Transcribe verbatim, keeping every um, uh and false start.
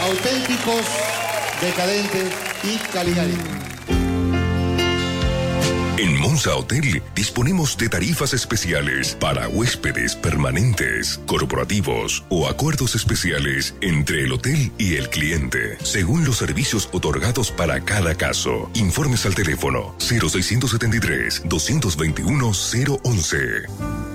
auténticos, decadentes y Caligari. En Monza Hotel disponemos de tarifas especiales para huéspedes permanentes, corporativos o acuerdos especiales entre el hotel y el cliente, según los servicios otorgados para cada caso. Informes al teléfono cero seiscientos setenta y tres, doscientos veintiuno, cero once.